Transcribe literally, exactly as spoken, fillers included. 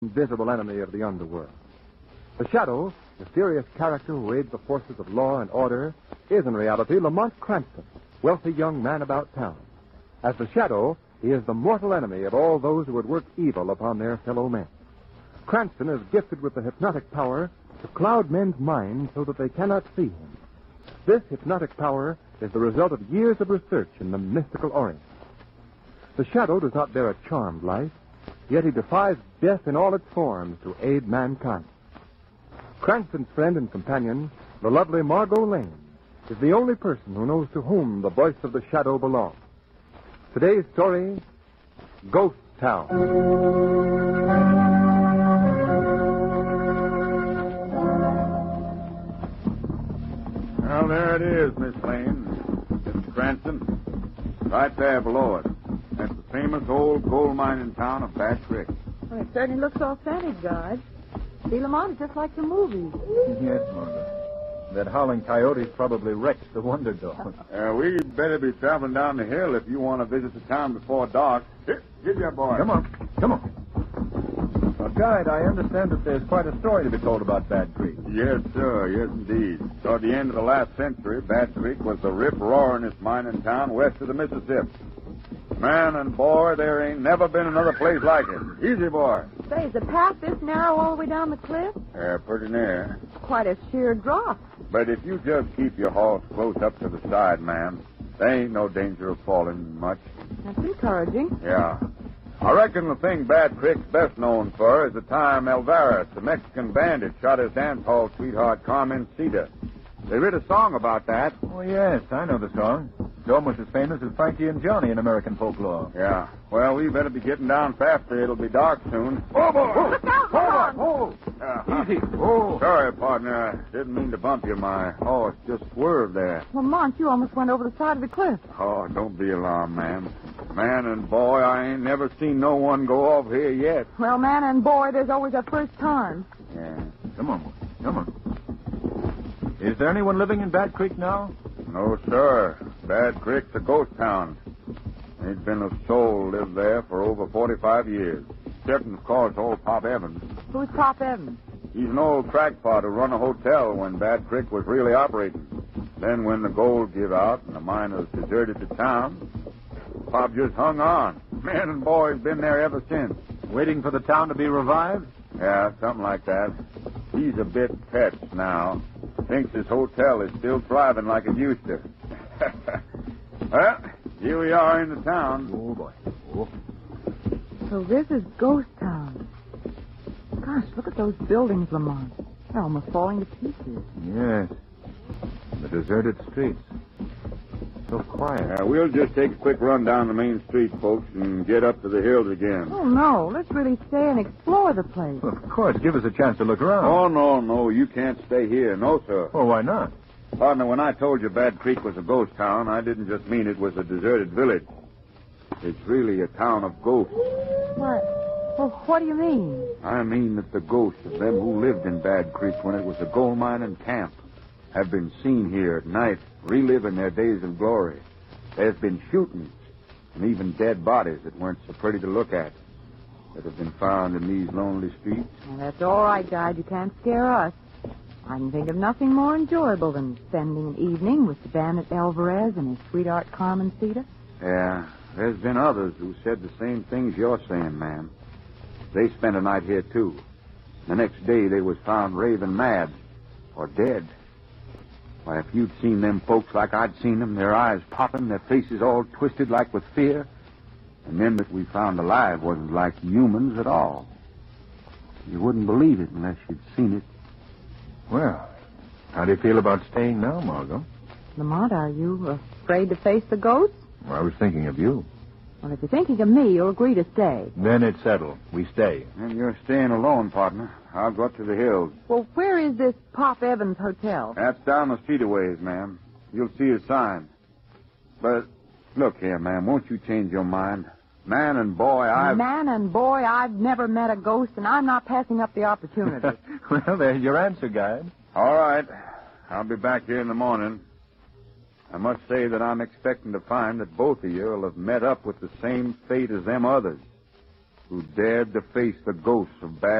invisible enemy of the underworld. The Shadow, mysterious character who aids the forces of law and order, is in reality Lamont Cranston, wealthy young man about town. As the Shadow, he is the mortal enemy of all those who would work evil upon their fellow men. Cranston is gifted with the hypnotic power to cloud men's minds so that they cannot see him. This hypnotic power is the result of years of research in the mystical Orient. The Shadow does not bear a charmed life, yet he defies death in all its forms to aid mankind. Cranston's friend and companion, the lovely Margot Lane, is the only person who knows to whom the voice of the Shadow belongs. Today's story, Ghost Town. Well, there it is, Miss Lane. Mister Cranston. Right there below it. That's the famous old gold mine in town of Bad Creek. Well, it certainly looks authentic, Guard. See, Lamont, it's just like the movies. Yes, Margaret. That howling coyote's probably wrecked the Wonder Dog. Uh, we'd better be traveling down the hill if you want to visit the town before dark. Here, get your boy. Come on. Come on. Well, Guide, I understand that there's quite a story to be told about Bad Creek. Yes, sir. Yes, indeed. Toward the end of the last century, Bad Creek was the rip-roaringest mining town west of the Mississippi. Man and boy, there ain't never been another place like it. Easy, boy. Say, is the path this narrow all the way down the cliff? Yeah, pretty near. Quite a sheer drop. But if you just keep your horse close up to the side, ma'am, there ain't no danger of falling much. That's encouraging. Yeah. I reckon the thing Bad Creek's best known for is the time Alvarez, the Mexican bandit, shot his dance hall sweetheart, Carmencita. They wrote a song about that. Oh, yes, I know the song. It's almost as famous as Frankie and Johnny in American folklore. Yeah. Well, we better be getting down faster. It'll be dark soon. Oh, boy! Look out, Lamont! Oh, Uh, easy. Oh. Sorry, partner. I didn't mean to bump you. My horse just swerved there. Lamont, you almost went over the side of the cliff. Oh, don't be alarmed, ma'am. Man and boy, I ain't never seen no one go off here yet. Well, man and boy, there's always a first time. Yeah. Come on, boy. Come on. Is there anyone living in Bad Creek now? No, sir. Bad Creek's a ghost town. Ain't been a soul lived there for over forty-five years. Except, of course, old Pop Evans. Who's Pop Evans? He's an old crackpot who run a hotel when Bad Creek was really operating. Then when the gold give out and the miners deserted the town, Pop just hung on. Man and boy's been there ever since. Waiting for the town to be revived? Yeah, something like that. He's a bit petched now. Thinks his hotel is still thriving like it used to. Well, here we are in the town. Oh, boy. Oh. So this is Ghost Town. Gosh, look at those buildings, Lamont. They're almost falling to pieces. Yes. The deserted streets. So quiet. Uh, we'll just take a quick run down the main street, folks, and get up to the hills again. Oh, no. Let's really stay and explore the place. Well, of course, give us a chance to look around. Oh, no, no. You can't stay here. No, sir. Well, why not? Partner, when I told you Bad Creek was a ghost town, I didn't just mean it was a deserted village. It's really a town of ghosts. What? Well, what do you mean? I mean that the ghosts of them who lived in Bad Creek when it was a gold mine and camp have been seen here at night, reliving their days of glory. There's been shootings and even dead bodies that weren't so pretty to look at that have been found in these lonely streets. Well, that's all right, Guide. You can't scare us. I can think of nothing more enjoyable than spending an evening with the bandit Alvarez and his sweetheart Carmencita. Yeah, there's been others who said the same things you're saying, ma'am. They spent a night here, too. The next day, they was found raving mad or dead. Why, if you'd seen them folks like I'd seen them, their eyes popping, their faces all twisted like with fear, and them that we found alive wasn't like humans at all. You wouldn't believe it unless you'd seen it. Well, how do you feel about staying now, Margot? Lamont, are you afraid to face the ghosts? Well, I was thinking of you. Well, if you're thinking of me, you'll agree to stay. Then it's settled. We stay. And you're staying alone, partner. I'll go up to the hills. Well, where is this Pop Evans Hotel? That's down the street a ways, ma'am. You'll see a sign. But look here, ma'am, won't you change your mind? Man and boy, I've... Man and boy, I've never met a ghost, and I'm not passing up the opportunity. Well, there's your answer, Guide. All right. I'll be back here in the morning. I must say that I'm expecting to find that both of you will have met up with the same fate as them others. who dared to face the ghosts of bad